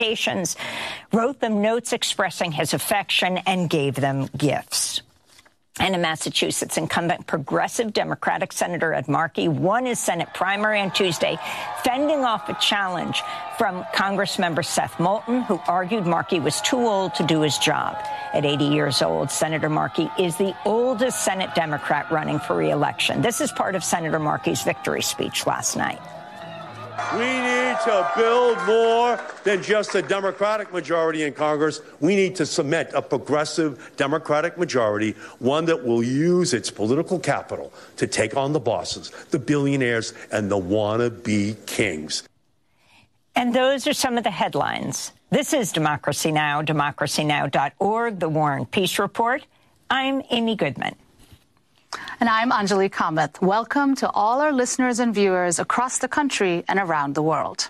wrote them notes expressing his affection and gave them gifts. And in Massachusetts, incumbent progressive Democratic Senator Ed Markey won his Senate primary on Tuesday, fending off a challenge from Congressmember Seth Moulton, who argued Markey was too old to do his job. At 80 years old, Senator Markey is the oldest Senate Democrat running for re-election. This is part of Senator Markey's victory speech last night. We need to build more than just a Democratic majority in Congress. We need to cement a progressive Democratic majority, one that will use its political capital to take on the bosses, the billionaires, and the wannabe kings. And those are some of the headlines. This is Democracy Now!, democracynow.org, The War and Peace Report. I'm Amy Goodman. And I'm Anjali Kamath. Welcome to all our listeners and viewers across the country and around the world.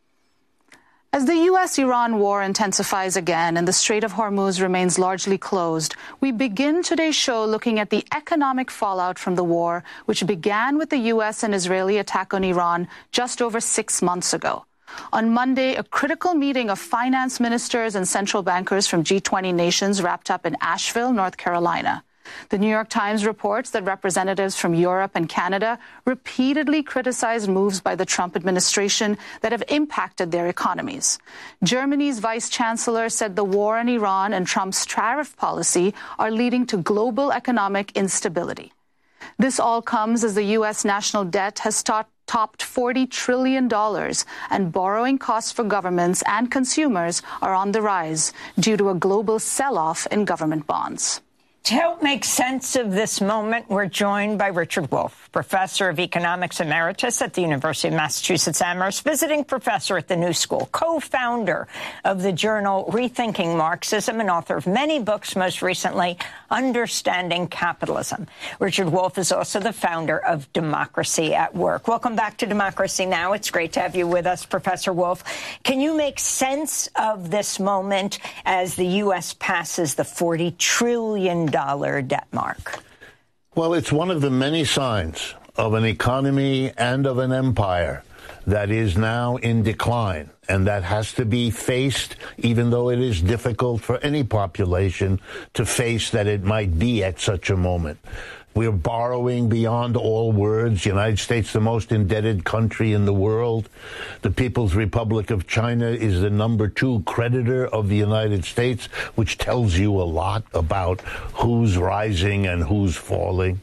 As the U.S.-Iran war intensifies again and the Strait of Hormuz remains largely closed, we begin today's show looking at the economic fallout from the war, which began with the U.S. and Israeli attack on Iran just over 6 months ago. On Monday, a critical meeting of finance ministers and central bankers from G20 nations wrapped up in Asheville, North Carolina. The New York Times reports that representatives from Europe and Canada repeatedly criticized moves by the Trump administration that have impacted their economies. Germany's vice chancellor said the war in Iran and Trump's tariff policy are leading to global economic instability. This all comes as the U.S. national debt has topped $40 trillion, and borrowing costs for governments and consumers are on the rise due to a global sell-off in government bonds. To help make sense of this moment, we're joined by Richard Wolff, professor of economics emeritus at the University of Massachusetts Amherst, visiting professor at the New School, co-founder of the journal Rethinking Marxism, and author of many books, most recently Understanding Capitalism. Richard Wolff is also the founder of Democracy at Work. Welcome back to Democracy Now! It's great to have you with us, Professor Wolff. Can you make sense of this moment as the U.S. passes the $40 trillion debt mark? Well, it's one of the many signs of an economy and of an empire that is now in decline, and that has to be faced, even though it is difficult for any population to face that it might be at such a moment. We're borrowing beyond all words. The United States, the most indebted country in the world. The People's Republic of China is the #2 creditor of the United States, which tells you a lot about who's rising and who's falling.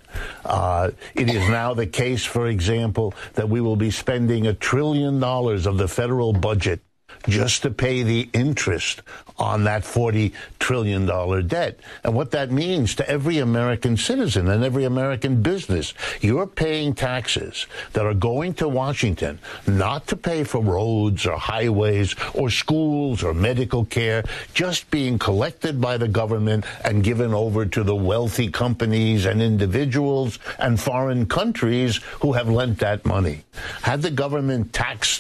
It is now the case, for example, that we will be spending $1 trillion of the federal budget just to pay the interest on that $40 trillion debt. And what that means to every American citizen and every American business, you're paying taxes that are going to Washington not to pay for roads or highways or schools or medical care, just being collected by the government and given over to the wealthy companies and individuals and foreign countries who have lent that money. Had the government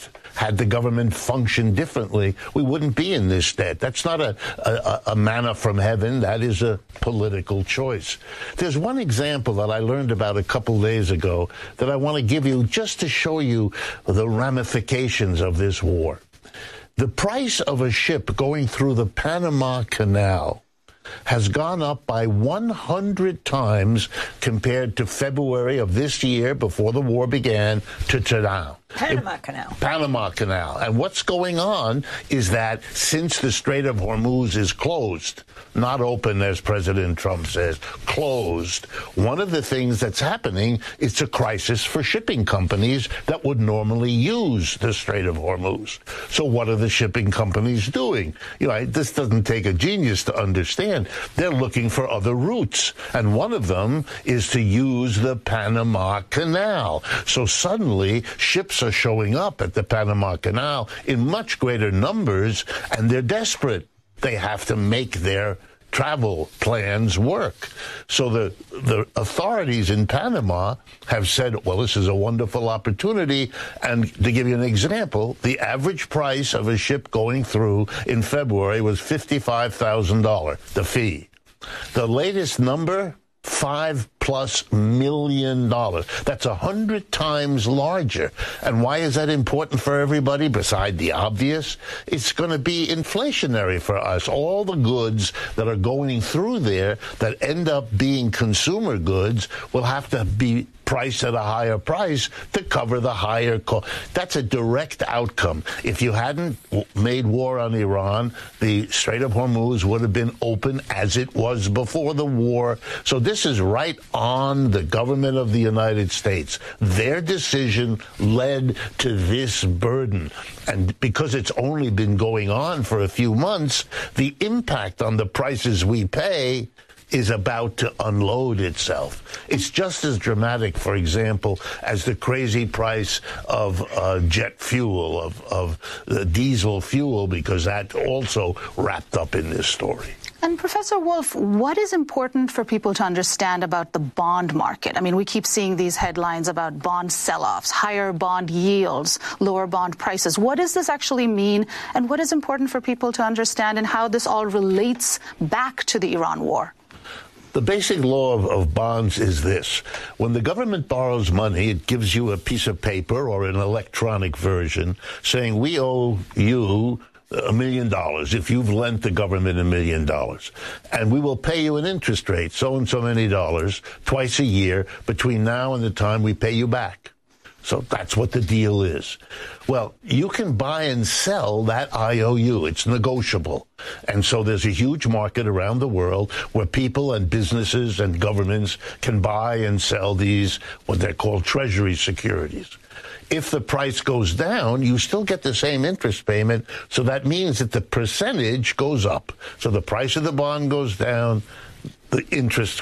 functioned differently, we wouldn't be in this debt. That's not a manna from heaven. That is a political choice. There's one example that I learned about a couple days ago that I want to give you just to show you the ramifications of this war. The price of a ship going through the Panama Canal has gone up by 100 times compared to February of this year, before the war began, to now. Panama Canal. And what's going on is that since the Strait of Hormuz is closed, not open as President Trump says, closed, one of the things that's happening is a crisis for shipping companies that would normally use the Strait of Hormuz. So what are the shipping companies doing? You know, this doesn't take a genius to understand. They're looking for other routes, and one of them is to use the Panama Canal. So suddenly ships are showing up at the Panama Canal in much greater numbers, and they're desperate. They have to make their travel plans work. So the authorities in Panama have said, well, this is a wonderful opportunity. And to give you an example, the average price of a ship going through in February was $55,000, the fee. The latest number $5+ million. That's 100 times larger. And why is that important for everybody? Beside the obvious, it's going to be inflationary for us. All the goods that are going through there that end up being consumer goods will have to be priced at a higher price to cover the higher cost. That's a direct outcome. If you hadn't made war on Iran, the Strait of Hormuz would have been open as it was before the war. So this is right on the government of the United States. Their decision led to this burden. And because it's only been going on for a few months, the impact on the prices we pay is about to unload itself. It's just as dramatic, for example, as the crazy price of jet fuel, of diesel fuel, because that also wrapped up in this story. And Professor Wolff, what is important for people to understand about the bond market? I mean, we keep seeing these headlines about bond sell-offs, higher bond yields, lower bond prices. What does this actually mean, and what is important for people to understand, and how this all relates back to the Iran war? The basic law of bonds is this. When the government borrows money, it gives you a piece of paper or an electronic version saying, we owe you $1 million if you've lent the government $1 million. And we will pay you an interest rate, so and so many dollars, twice a year between now and the time we pay you back. So that's what the deal is. Well, you can buy and sell that IOU. It's negotiable. And so there's a huge market around the world where people and businesses and governments can buy and sell these, what they're called treasury securities. If the price goes down, you still get the same interest payment. So that means that the percentage goes up. So the price of the bond goes down, the interest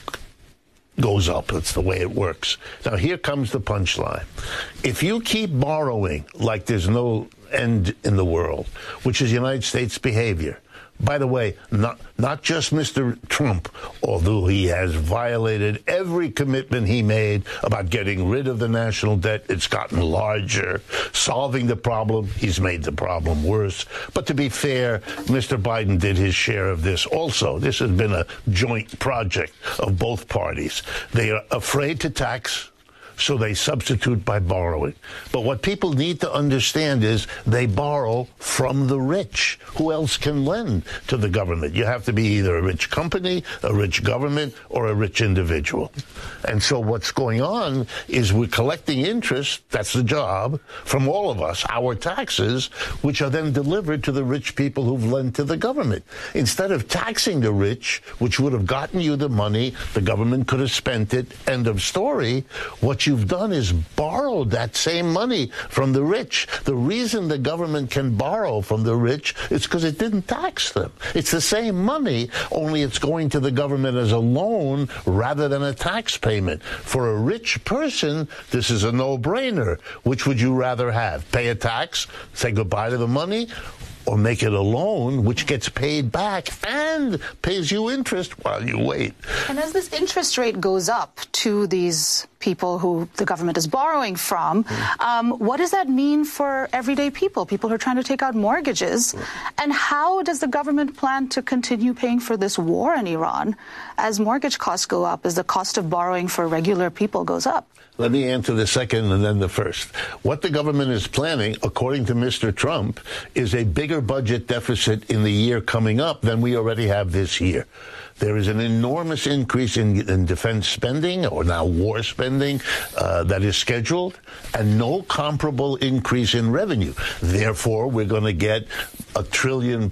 goes up. That's the way it works. Now, here comes the punchline. If you keep borrowing like there's no end in the world, which is United States behavior, by the way, not just Mr. Trump, although he has violated every commitment he made about getting rid of the national debt. It's gotten larger. Solving the problem, he's made the problem worse. But to be fair, Mr. Biden did his share of this also. This has been a joint project of both parties. They are afraid to tax, so they substitute by borrowing. But what people need to understand is they borrow from the rich. Who else can lend to the government? You have to be either a rich company, a rich government, or a rich individual. And so what's going on is we're collecting interest, that's the job, from all of us, our taxes, which are then delivered to the rich people who've lent to the government. Instead of taxing the rich, which would have gotten you the money, the government could have spent it, end of story. What you've done is borrowed that same money from the rich. The reason the government can borrow from the rich is because it didn't tax them. It's the same money, only it's going to the government as a loan rather than a tax payment. For a rich person, this is a no-brainer. Which would you rather have? Pay a tax, say goodbye to the money, or make it a loan, which gets paid back and pays you interest while you wait? And as this interest rate goes up to these people who the government is borrowing from, what does that mean for everyday people who are trying to take out mortgages? And how does the government plan to continue paying for this war in Iran as mortgage costs go up, as the cost of borrowing for regular people goes up? Let me answer the second and then the first. What the government is planning, according to Mr. Trump, is a bigger budget deficit in the year coming up than we already have this year. There is an enormous increase in defense spending, or now war spending, that is scheduled, and no comparable increase in revenue. Therefore, we're going to get $1 trillion+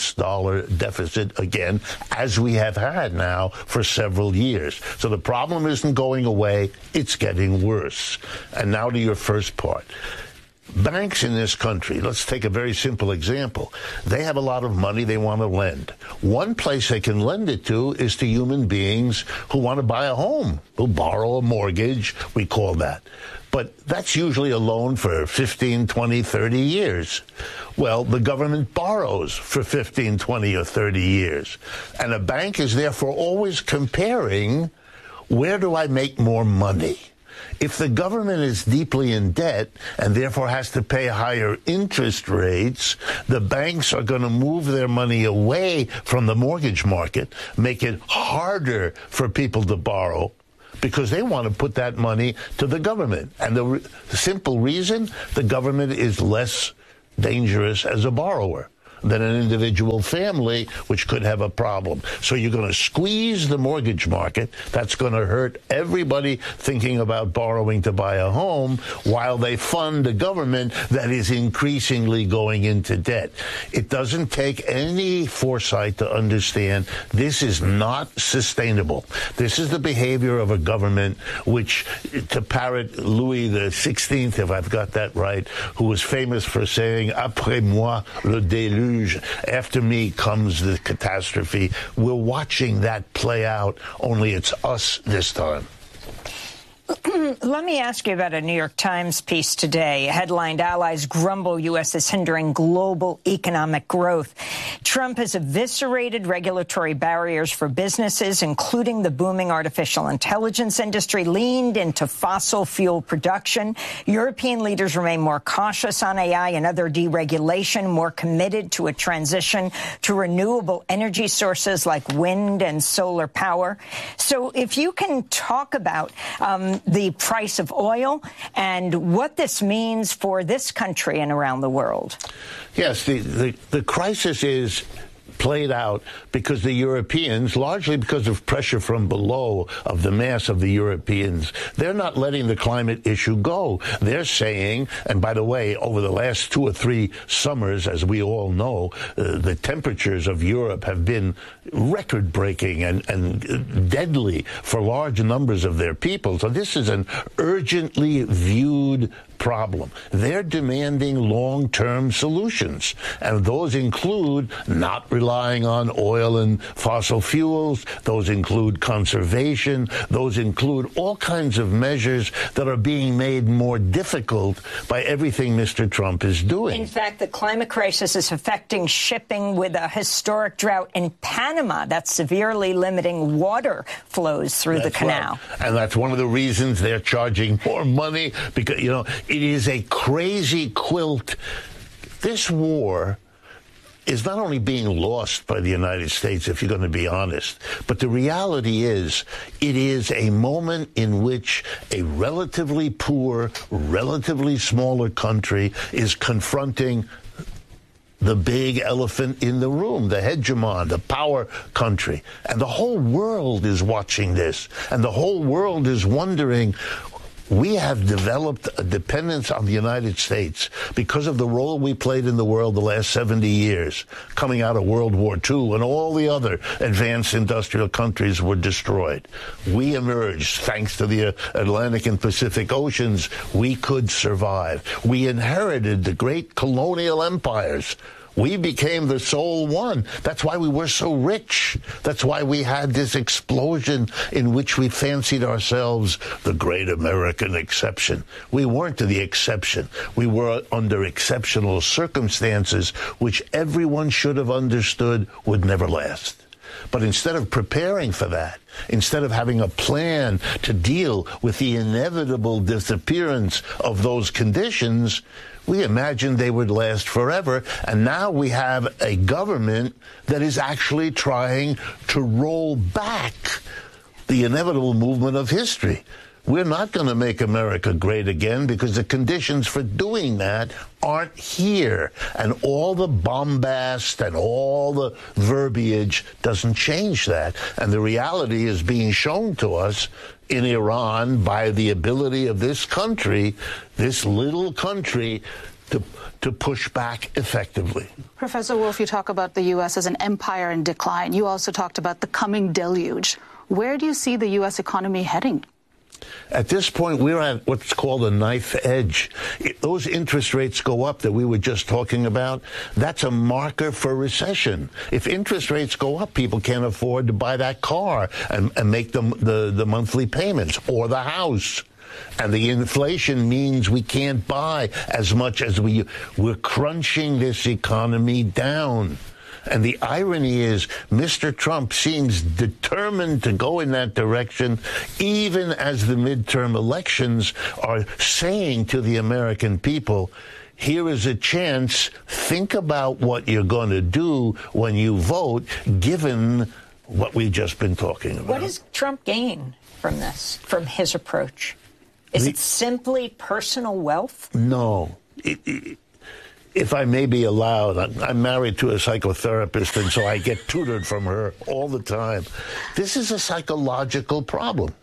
deficit again, as we have had now for several years. So the problem isn't going away, it's getting worse. And now to your first part. Banks in this country, let's take a very simple example. They have a lot of money they want to lend. One place they can lend it to is to human beings who want to buy a home, who borrow a mortgage, we call that. But that's usually a loan for 15, 20, 30 years. Well, the government borrows for 15, 20, or 30 years. And a bank is therefore always comparing, where do I make more money? If the government is deeply in debt and therefore has to pay higher interest rates, the banks are going to move their money away from the mortgage market, make it harder for people to borrow, because they want to put that money to the government. And the simple reason, the government is less dangerous as a borrower than an individual family, which could have a problem. So you're going to squeeze the mortgage market. That's going to hurt everybody thinking about borrowing to buy a home, while they fund a government that is increasingly going into debt. It doesn't take any foresight to understand this is not sustainable. This is the behavior of a government which, to parrot Louis XVI, if I've got that right, who was famous for saying, "Après moi, le déluge." After me comes the catastrophe. We're watching that play out, only it's us this time. Let me ask you about a New York Times piece today. Headlined, "Allies Grumble U.S. is Hindering Global Economic Growth." Trump has eviscerated regulatory barriers for businesses, including the booming artificial intelligence industry, leaned into fossil fuel production. European leaders remain more cautious on AI and other deregulation, more committed to a transition to renewable energy sources like wind and solar power. So if you can talk about the price of oil and what this means for this country and around the world. Yes, the crisis is played out because the Europeans, largely because of pressure from below, of the mass of the Europeans, they're not letting the climate issue go. They're saying, and by the way, over the last 2 or 3 summers, as we all know, the temperatures of Europe have been record-breaking and deadly for large numbers of their people. So this is an urgently viewed problem. They're demanding long-term solutions, and those include not relying on oil and fossil fuels. Those include conservation. Those include all kinds of measures that are being made more difficult by everything Mr. Trump is doing. In fact, the climate crisis is affecting shipping, with a historic drought in Panama that's severely limiting water flows through the canal. Right. And that's one of the reasons they're charging more money, because, you know, it is a crazy quilt. This war is not only being lost by the United States, if you're going to be honest, but the reality is it is a moment in which a relatively poor, relatively smaller country is confronting the big elephant in the room, the hegemon, the power country. And the whole world is watching this, and the whole world is wondering, we have developed a dependence on the United States because of the role we played in the world the last 70 years, coming out of World War II when all the other advanced industrial countries were destroyed. We emerged thanks to the Atlantic and Pacific Oceans. We could survive. We inherited the great colonial empires. We became the sole one. That's why we were so rich. That's why we had this explosion in which we fancied ourselves the great American exception. We weren't the exception. We were under exceptional circumstances which everyone should have understood would never last. But instead of preparing for that, instead of having a plan to deal with the inevitable disappearance of those conditions, we imagined they would last forever, and now we have a government that is actually trying to roll back the inevitable movement of history. We're not going to make America great again because the conditions for doing that aren't here. And all the bombast and all the verbiage doesn't change that. And the reality is being shown to us in Iran by the ability of this country, this little country, to push back effectively. Professor Wolff, you talk about the U.S. as an empire in decline. You also talked about the coming deluge. Where do you see the U.S. economy heading? At this point, we're at what's called a knife edge. If those interest rates go up that we were just talking about, that's a marker for recession. If interest rates go up, people can't afford to buy that car and make the monthly payments or the house. And the inflation means we can't buy as much as we're crunching this economy down. And the irony is Mr. Trump seems determined to go in that direction, even as the midterm elections are saying to the American people, here is a chance. Think about what you're going to do when you vote, given what we've just been talking about. What does Trump gain from this, from his approach? Is it simply personal wealth? No. If I may be allowed, I'm married to a psychotherapist, and so I get tutored from her all the time. This is a psychological problem.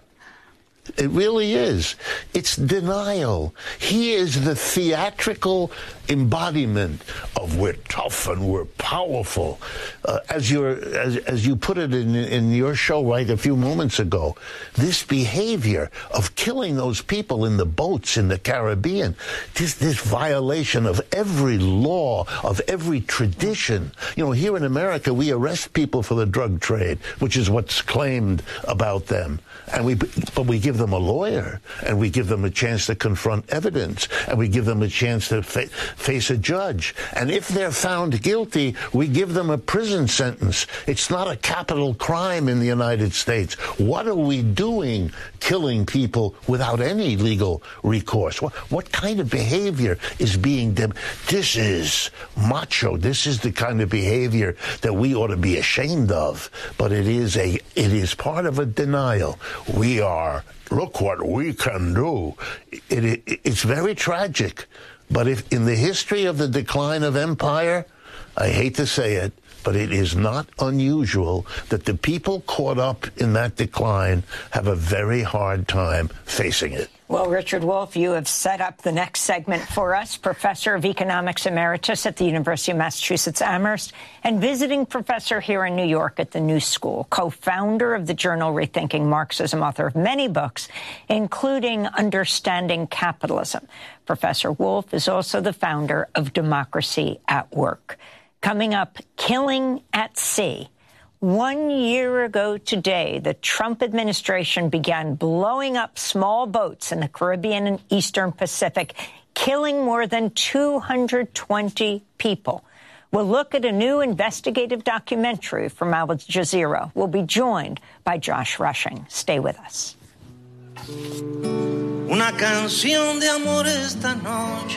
It really is. It's denial. He is the theatrical embodiment of we're tough and we're powerful. As you put it in your show right a few moments ago, this behavior of killing those people in the boats in the Caribbean, this violation of every law, of every tradition. You know, here in America, we arrest people for the drug trade, which is what's claimed about them. But we give them a lawyer, and we give them a chance to confront evidence, and we give them a chance to face a judge. And if they're found guilty, we give them a prison sentence. It's not a capital crime in the United States. What are we doing killing people without any legal recourse? What kind of behavior is being This is macho. This is the kind of behavior that we ought to be ashamed of. But it is part of a denial. We are, look what we can do. It's very tragic. But if in the history of the decline of empire, I hate to say it, but it is not unusual that the people caught up in that decline have a very hard time facing it. Well, Richard Wolff, you have set up the next segment for us, Professor of Economics Emeritus at the University of Massachusetts Amherst and visiting professor here in New York at the New School, co-founder of the journal Rethinking Marxism, author of many books, including Understanding Capitalism. Professor Wolff is also the founder of Democracy at Work. Coming up, Killing at Sea. 1 year ago today, the Trump administration began blowing up small boats in the Caribbean and Eastern Pacific, killing more than 220 people. We'll look at a new investigative documentary from Al Jazeera. We'll be joined by Josh Rushing. Stay with us. Una canción de amor esta noche.